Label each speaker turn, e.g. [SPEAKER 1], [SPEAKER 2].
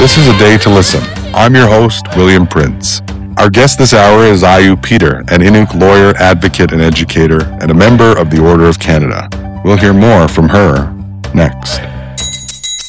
[SPEAKER 1] This is a day to listen. I'm your host, William Prince. Our guest this hour is Ayu Peter, an Inuk lawyer, advocate, and educator, and a member of the Order of Canada. We'll hear more from her next.